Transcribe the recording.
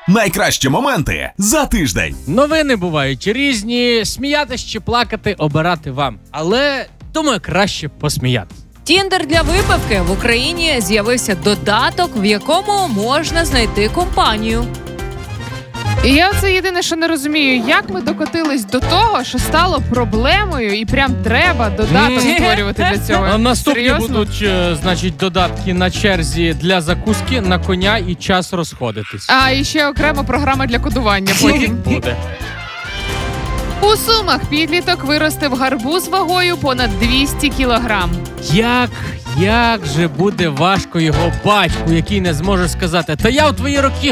Найкращі моменти за тиждень. Новини бувають різні, сміятись чи плакати обирати вам. Але, думаю, краще посміятись. Тіндер для випивки. В Україні з'явився додаток, в якому можна знайти компанію. І я це єдине, що не розумію, як ми докотились до того, що стало проблемою і прям треба додаток створювати для цього. Наступні Серйозно? будуть, значить, додатки на черзі для закуски, на коня і час розходитись. А, і ще окрема програма для кодування потім. Буде. У Сумах підліток виростив гарбуз вагою понад 200 кілограм. Як же буде важко його батьку, який не зможе сказати: та я у твої роки